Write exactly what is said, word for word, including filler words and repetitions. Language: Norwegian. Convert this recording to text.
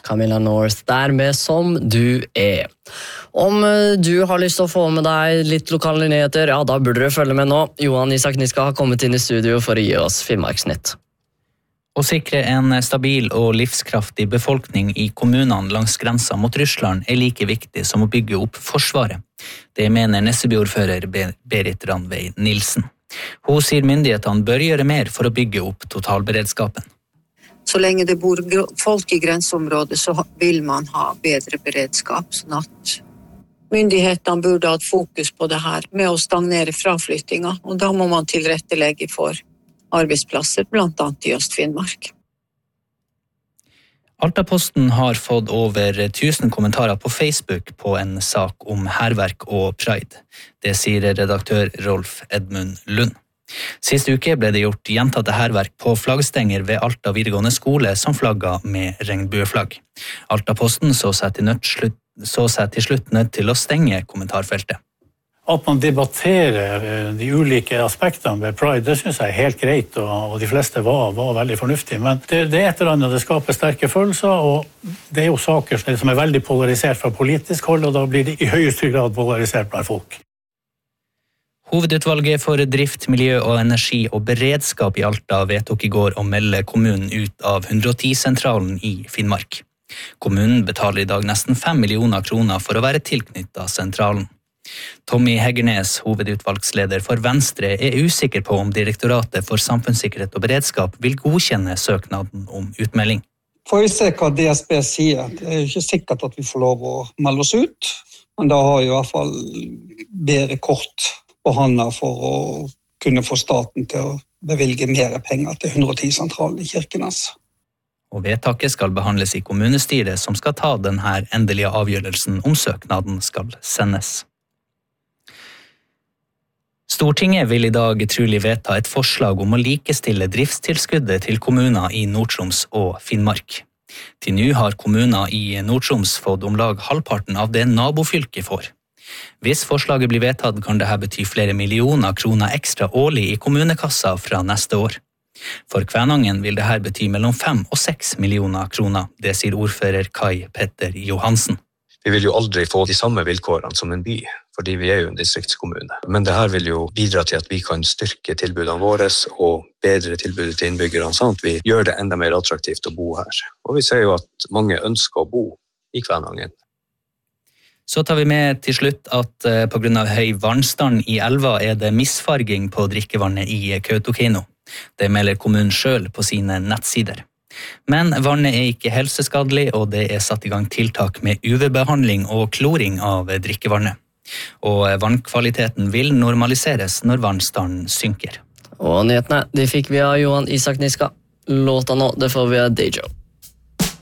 Camilla North der med Som du er. Om du har lyst til å få med deg litt lokale nyheter, ja, da burde du følge med nå. Johan Isak Niska har kommet inn i studio for å gi oss Finnmarksnytt. Å sikre en stabil og livskraftig befolkning i kommunene langs grensa mot Russland er like viktig som å bygge opp forsvaret. Det mener Nesseby-ordfører Berit Randveig Nilsen. Hun sier myndighetene bør gjøre mer for å bygge opp totalberedskapen. Så lenge det bor folk i grenseområdet, så vil man ha bedre beredskap, sånn at myndighetene burde ha et fokus på det her med å stagnere fraflyttinga, og da må man tilrettelegge for arbeidsplasser, blant annet i Øst-Finnmark. Altaposten har fått over tusen kommentarer på Facebook på en sak om hærverk og pride. Det sier redaktør Rolf Edmund Lund. Sist uke ble det gjort gjentatte hærverk på flaggstenger ved Alta videregående skole som flagga med regnbueflagg. Altaposten så seg til, nødt, slutt, så seg til slutt nødt til å stenge kommentarfeltet. At man debatterer de ulike aspektene ved Pride, det synes jeg er helt greit, og de fleste var, var veldig fornuftige. Men det, det er et eller annet, det skaper sterke følelser, og det er jo saker som er veldig polarisert fra politisk hold, og da blir det i høyeste grad polarisert blant folk. Hovedutvalget for drift, miljø og energi og beredskap i Alta vedtok i går å melde kommunen ut av hundre og ti-sentralen i Finnmark. Kommunen betaler i dag nesten fem millioner kroner for å være tilknyttet sentralen. Tommy Heggernes, hovedutvalgsleder for Venstre, er usikker på om Direktoratet for samfunnssikkerhet og beredskap vil godkjenne søknaden om utmelding. Får vi se hva D S B sier. Det er jo ikke sikkert at vi får lov å melde oss ut, men da har vi i hvert fall bedre kort på hånda for å kunne få staten til å bevilge mer penger til hundre og ti-sentralen i Kirkenes. Og vedtaket skal behandles i kommunestyret, som skal ta denne endelige avgjørelsen om søknaden skal sendes. Stortinget vil i dag trolig vedta et forslag om å likestille driftstilskuddet til kommuner i Nord-Troms og Finnmark. Til nå har kommuner i Nord-Troms fått om lag halvparten av det nabofylket får. Hvis forslaget blir vedtatt, kan dette bety flere millioner kroner ekstra årlig i kommunekassa fra neste år. For Kvænangen vil dette bety mellom fem og seks millioner kroner, det sier ordfører Kai Petter Johansen. Vi vil jo aldri få de samme vilkårene som en by, fordi vi er jo en distriktskommune. Men det her vil jo bidra til at vi kan styrke tilbudene våre og bedre tilbudet til innbyggerne, sånn at vi gjør det enda mer attraktivt å bo her. Og vi ser jo at mange ønsker å bo i Kvænangen. Så tar vi med til slutt at på grunn av høy vannstand i elva er det misfarging på drikkevannet i Kautokeino. Det melder kommunen selv på sine nettsider. Men vannet er ikke helseskadelig, og det er satt i gang tiltak med U V-behandling og kloring av drikkevannet. Og vannkvaliteten vil normaliseres når vannstanden synker. Og nyhetene, de fikk vi av Johan Isak Niska. Låta nå, det får vi av Dejo.